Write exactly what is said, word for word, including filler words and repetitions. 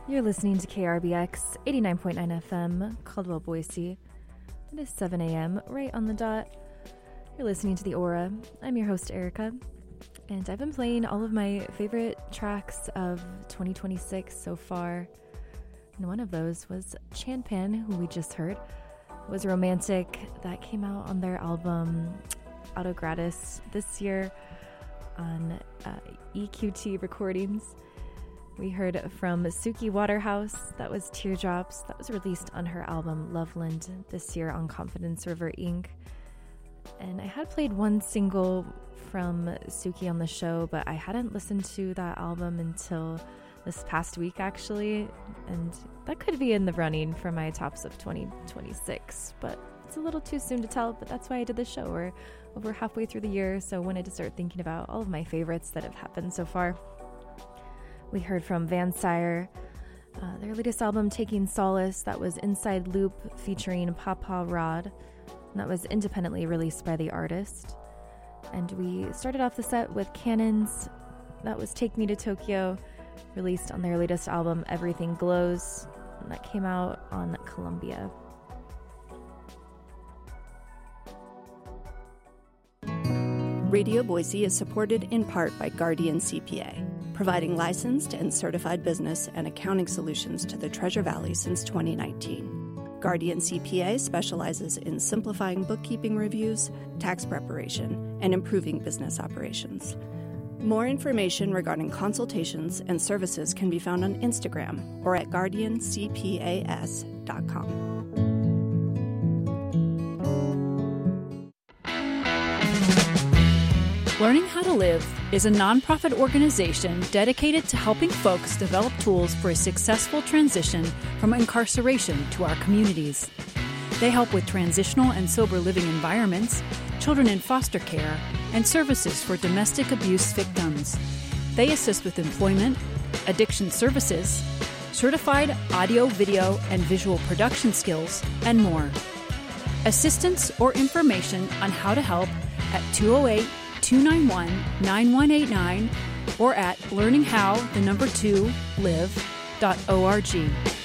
You're listening to K R B X eighty-nine point nine F M, Caldwell, Boise. It is seven a.m. right on the dot. You're listening to The Aura. I'm your host, Erica, and I've been playing all of my favorite tracks of twenty twenty-six so far. And one of those was Chanpan, who we just heard. It was Romantic. That came out on their album Auto Gratis this year on uh, E Q T Recordings. We heard from Suki Waterhouse. That was Teardrops. That was released on her album Loveland this year on Confidence River Incorporated. And I had played one single from Suki on the show, but I hadn't listened to that album until this past week, actually. And that could be in the running for my tops of twenty twenty-six, but it's a little too soon to tell. But that's why I did this show. We're over halfway through the year, so I wanted to start thinking about all of my favorites that have happened so far. We heard from Van Sire, uh, their latest album, Taking Solace. That was Inside Loop featuring Papa Rod. And that was independently released by the artist. And we started off the set with Cannons. That was Take Me to Tokyo, released on their latest album, Everything Glows. And that came out on Columbia. Radio Boise is supported in part by Guardian C P A, providing licensed and certified business and accounting solutions to the Treasure Valley since twenty nineteen. Guardian C P A specializes in simplifying bookkeeping reviews, tax preparation, and improving business operations. More information regarding consultations and services can be found on Instagram or at guardian c p a s dot com. Learning How to Live is a nonprofit organization dedicated to helping folks develop tools for a successful transition from incarceration to our communities. They help with transitional and sober living environments, children in foster care, and services for domestic abuse victims. They assist with employment, addiction services, certified audio, video, and visual production skills, and more. Assistance or information on how to help at two oh eight, two nine one, nine one eight nine or at learninghow, the number two, live dot org.